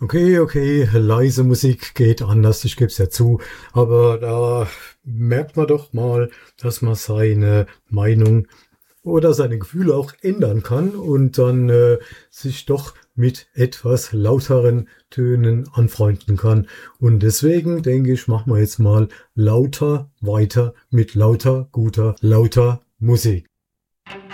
Okay, leise Musik geht anders, ich gebe es ja zu, aber da merkt man doch mal, dass man seine Meinung oder seine Gefühle auch ändern kann und dann sich doch mit etwas lauteren Tönen anfreunden kann. Und deswegen denke ich, machen wir jetzt mal lauter weiter mit lauter, guter, lauter Musik.